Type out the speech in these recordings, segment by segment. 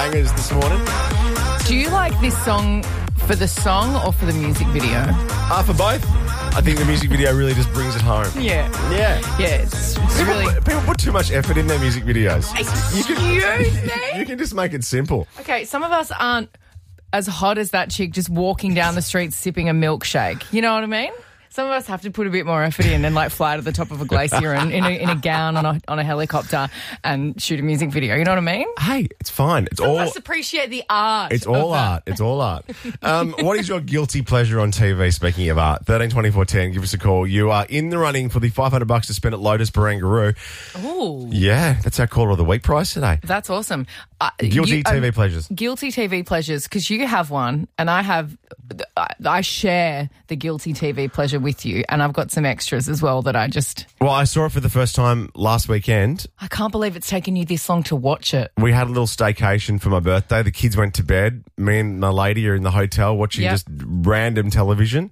Bangers this morning. Do you like this song for the song or for the music video? For both. I think the music video really just brings it home. Yeah. It's really... People put too much effort in their music videos. Excuse me? You can just make it simple. Okay, some of us aren't as hot as that chick just walking down the street sipping a milkshake. You know what I mean? Some of us have to put a bit more effort in and fly to the top of a glacier and in a gown on a helicopter and shoot a music video. You know what I mean? Hey, it's fine. Some of us appreciate the art. It's all art. It's all art. What is your guilty pleasure on TV, speaking of art? 132410, give us a call. You are in the running for the $500 to spend at Lotus Barangaroo. Ooh. Yeah, that's our caller of the week prize today. That's awesome. Guilty TV pleasures. Guilty TV pleasures, because you have one and I share the guilty TV pleasure with you, and I've got some extras as well that I saw it for the first time last weekend. I can't believe it's taken you this long to watch it. We had a little staycation for my birthday. The kids went to bed. Me and my lady are in the hotel watching just random television,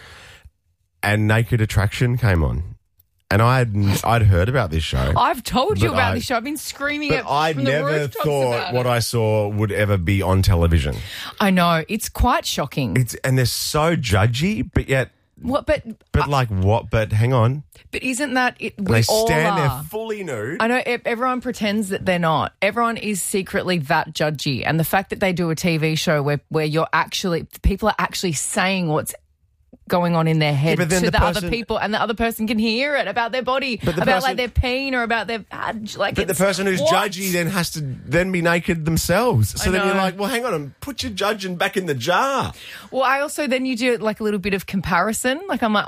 and Naked Attraction came on. And I'd heard about this show. I've told you about this show. I've been screaming it. But I from the never rooftops thought about what it. I saw would ever be on television. I know. It's quite shocking. And they're so judgy, but yet... What? But what? But hang on. But isn't that it? They stand there fully nude. I know everyone pretends that they're not. Everyone is secretly that judgy. And the fact that they do a TV show where people are actually saying what's going on in their head to the other people, and the other person can hear it about their body, about their pain or about their But the person who's judgy then has to then be naked themselves. So then you're like, well, hang on, and put your judging back in the jar. Well, I also then you do a little bit of comparison. I'm like,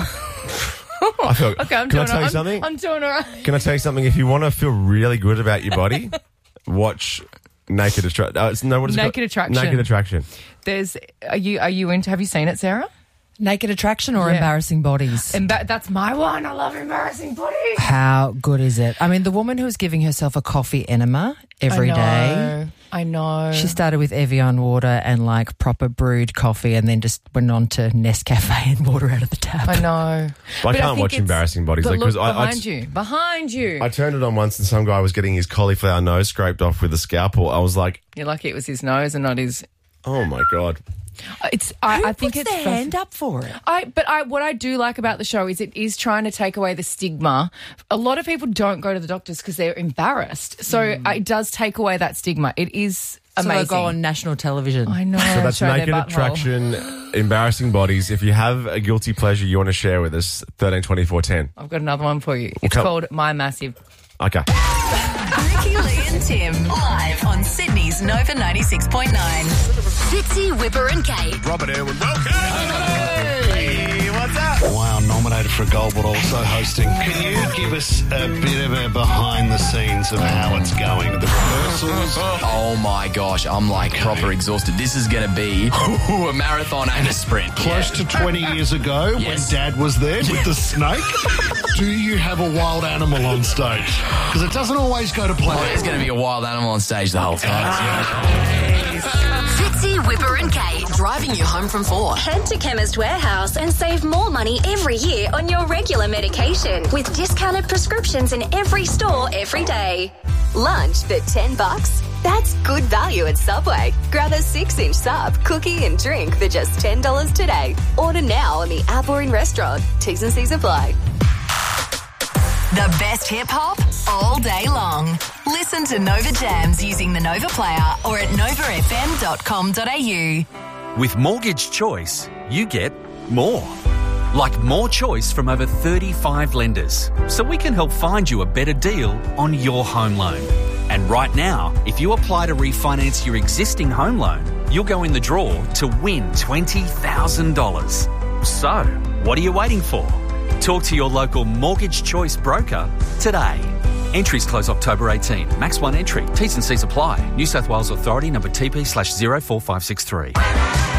okay, I'm doing all right. Can I tell you something? If you want to feel really good about your body, watch Naked Attraction. Naked Attraction. Naked Attraction. Are you into? Have you seen it, Sarah? Naked Attraction or Embarrassing Bodies? That's my one. I love Embarrassing Bodies. How good is it? I mean, the woman who was giving herself a coffee enema every day. I know. She started with Evian water and proper brewed coffee, and then just went on to Nescafe and water out of the tap. I know. I can't watch Embarrassing Bodies. But look, behind you. I turned it on once and some guy was getting his cauliflower nose scraped off with a scalpel. I was like... You're lucky it was his nose and not his... Oh, my God. I think it's their hand up for it. What I do like about the show is it is trying to take away the stigma. A lot of people don't go to the doctors because they're embarrassed. So it does take away that stigma. It is amazing. So they go on national television. I know. So that's Naked Attraction, Embarrassing Bodies. If you have a guilty pleasure you want to share with us, 132410. I've got another one for you. It's called My Massive. Okay. Ricky, Lee and Tim, live on Sydney's Nova 96.9. Fitzy, Whipper and Kate. Robert Irwin, welcome. Hey, what's up? Wow, nominated for a gold, but also hosting. Can you give us a bit of a behind the scenes of how it's going? The rehearsals? Oh my gosh, I'm proper exhausted. This is going to be a marathon and a sprint. Close to 20 years ago when Dad was there with the snake. Do you have a wild animal on stage? Because it doesn't always go to plan. There's going to be a wild animal on stage the whole time. Fitzy, Whipper and Kate, driving you home from 4. Head to Chemist Warehouse and save more money every year on your regular medication with discounted prescriptions in every store every day. Lunch for $10? That's good value at Subway. Grab a 6-inch sub, cookie and drink for just $10 today. Order now on the app or in restaurant. T's and C's apply. The best hip-hop all day long. Listen to Nova Jams using the Nova Player or at novafm.com.au. With Mortgage Choice, you get more. Like more choice from over 35 lenders. So we can help find you a better deal on your home loan. And right now, if you apply to refinance your existing home loan, you'll go in the draw to win $20,000. So, what are you waiting for? Talk to your local Mortgage Choice broker today. Entries close October 18. Max 1 entry. T's and C's apply. New South Wales Authority number TP/04563.